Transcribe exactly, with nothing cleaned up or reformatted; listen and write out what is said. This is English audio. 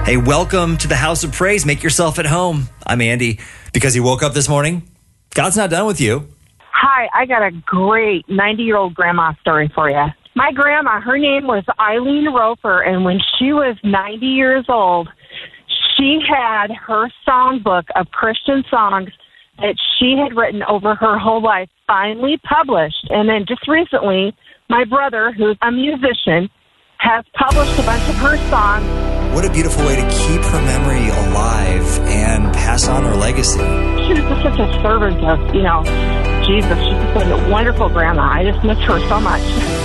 Hey, welcome to the House of Praise. Make yourself at home. I'm Andy. Because you woke up this morning, God's not done with you. Hi, I got a great ninety-year-old grandma story for you. My grandma, her name was Eileen Roper, and when she was ninety years old, she had her songbook of Christian songs that she had written over her whole life finally published. And then just recently, my brother, who's a musician, has published a bunch of her songs. What a beautiful way to keep her memory alive and pass on her legacy. She was just such a servant of, you know, Jesus. She's just a wonderful grandma. I just miss her so much.